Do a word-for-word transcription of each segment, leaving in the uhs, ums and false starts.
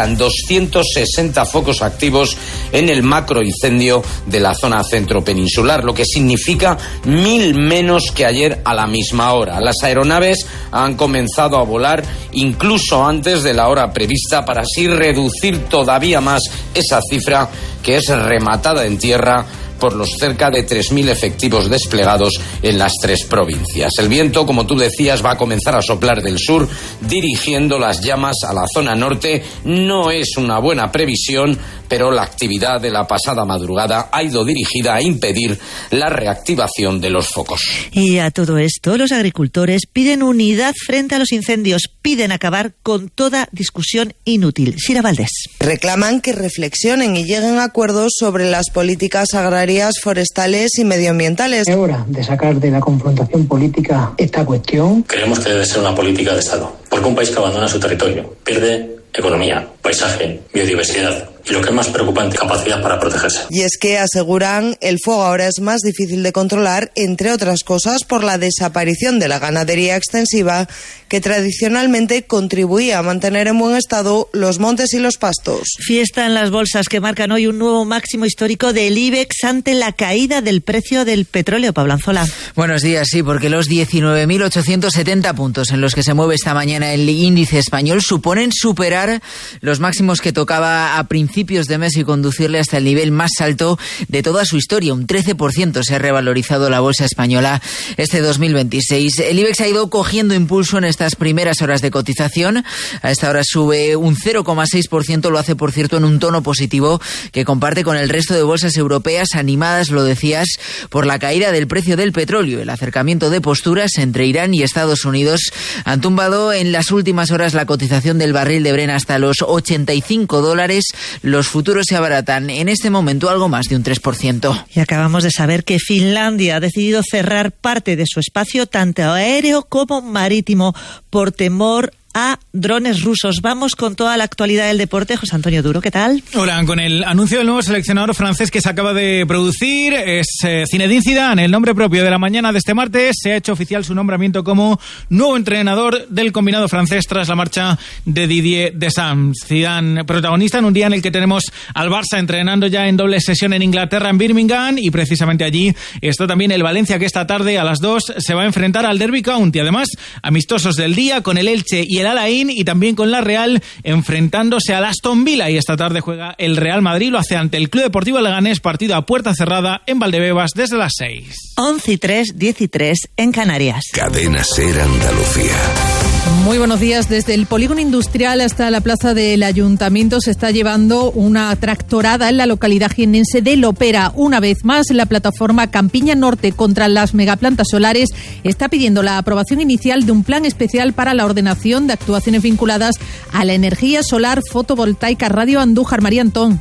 detectan doscientos sesenta focos activos en el macroincendio de la zona centropeninsular, lo que significa mil menos que ayer a la misma hora. Las aeronaves han comenzado a volar incluso antes de la hora prevista para así reducir todavía más esa cifra que es rematada en tierra por los cerca de tres mil efectivos desplegados en las tres provincias. El viento, como tú decías, va a comenzar a soplar del sur, dirigiendo las llamas a la zona norte. No es una buena previsión, pero la actividad de la pasada madrugada ha ido dirigida a impedir la reactivación de los focos. Y a todo esto, los agricultores piden unidad frente a los incendios, piden acabar con toda discusión inútil. Sira Valdés. Reclaman que reflexionen y lleguen a acuerdos sobre las políticas agrarias, forestales y medioambientales. Es hora de sacar de la confrontación política esta cuestión. Creemos que debe ser una política de Estado, porque un país que abandona su territorio pierde economía, paisaje, biodiversidad y, lo que es más preocupante, capacidad para protegerse. Y es que, aseguran, el fuego ahora es más difícil de controlar, entre otras cosas por la desaparición de la ganadería extensiva, que tradicionalmente contribuía a mantener en buen estado los montes y los pastos. Fiesta en las bolsas que marcan hoy un nuevo máximo histórico del IBEX ante la caída del precio del petróleo. Pablo Anzola. Buenos días, sí, porque los diecinueve mil ochocientos setenta puntos en los que se mueve esta mañana el índice español suponen superar los máximos que tocaba a principios de mes y conducirle hasta el nivel más alto de toda su historia. Un trece por ciento se ha revalorizado la bolsa española este dos mil veintiséis. El IBEX ha ido cogiendo impulso en estas primeras horas de cotización. A esta hora sube un cero coma seis por ciento, lo hace, por cierto, en un tono positivo que comparte con el resto de bolsas europeas, animadas, lo decías, por la caída del precio del petróleo. El acercamiento de posturas entre Irán y Estados Unidos han tumbado en las últimas horas la cotización del barril de Brent hasta los ochenta y cinco dólares. Los futuros se abaratan en este momento algo más de un tres por ciento. Y acabamos de saber que Finlandia ha decidido cerrar parte de su espacio, tanto aéreo como marítimo, por temor a drones rusos. Vamos con toda la actualidad del deporte. José Antonio Duro, ¿qué tal? Hola, con el anuncio del nuevo seleccionador francés que se acaba de producir, es eh, Zinedine Zidane, el nombre propio de la mañana de este martes. Se ha hecho oficial su nombramiento como nuevo entrenador del combinado francés tras la marcha de Didier Deschamps. Zidane, protagonista en un día en el que tenemos al Barça entrenando ya en doble sesión en Inglaterra, en Birmingham, y precisamente allí está también el Valencia, que esta tarde a las dos se va a enfrentar al Derby County. Además, amistosos del día con el Elche y el Alain, y también con la Real enfrentándose al Aston Villa, y esta tarde juega el Real Madrid, lo hace ante el Club Deportivo Leganés, partido a puerta cerrada en Valdebebas desde las seis. once y tres, diez y tres en Canarias. Cadena SER Andalucía. Muy buenos días. Desde el polígono industrial hasta la plaza del Ayuntamiento se está llevando una tractorada en la localidad jiennense de Lopera. Una vez más, la plataforma Campiña Norte contra las megaplantas solares está pidiendo la aprobación inicial de un plan especial para la ordenación de actuaciones vinculadas a la energía solar fotovoltaica. Radio Andújar, María Antón.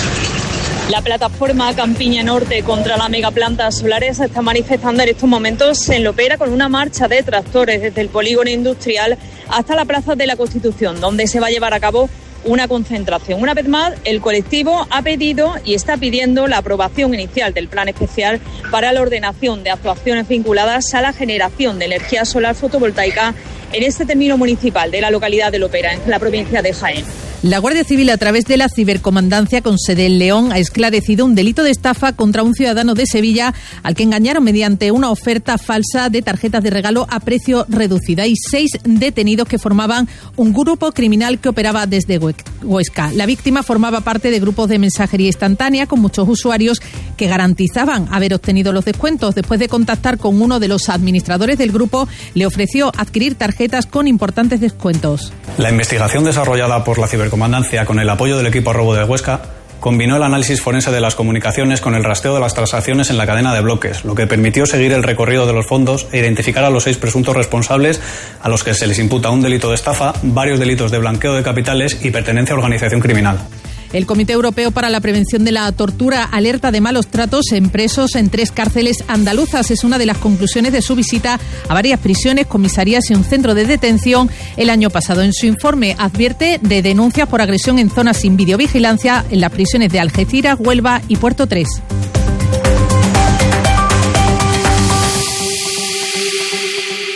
La plataforma Campiña Norte contra las megaplantas solares se está manifestando en estos momentos en Lopera con una marcha de tractores desde el polígono industrial hasta la Plaza de la Constitución, donde se va a llevar a cabo una concentración. Una vez más, el colectivo ha pedido y está pidiendo la aprobación inicial del plan especial para la ordenación de actuaciones vinculadas a la generación de energía solar fotovoltaica en este término municipal de la localidad de Lopera, en la provincia de Jaén. La Guardia Civil, a través de la Cibercomandancia con sede en León, ha esclarecido un delito de estafa contra un ciudadano de Sevilla al que engañaron mediante una oferta falsa de tarjetas de regalo a precio reducido. Hay seis detenidos que formaban un grupo criminal que operaba desde Huesca. La víctima formaba parte de grupos de mensajería instantánea con muchos usuarios que garantizaban haber obtenido los descuentos. Después de contactar con uno de los administradores del grupo, le ofreció adquirir tarjetas con importantes descuentos. La investigación desarrollada por la Cibercomandancia con el apoyo del equipo Robo de Huesca combinó el análisis forense de las comunicaciones con el rastreo de las transacciones en la cadena de bloques, lo que permitió seguir el recorrido de los fondos e identificar a los seis presuntos responsables a los que se les imputa un delito de estafa, varios delitos de blanqueo de capitales y pertenencia a organización criminal. El Comité Europeo para la Prevención de la Tortura alerta de malos tratos en presos en tres cárceles andaluzas. Es una de las conclusiones de su visita a varias prisiones, comisarías y un centro de detención el año pasado. En su informe advierte de denuncias por agresión en zonas sin videovigilancia en las prisiones de Algeciras, Huelva y Puerto tres.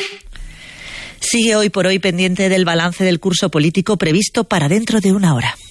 Sigue hoy por hoy pendiente del balance del curso político previsto para dentro de una hora.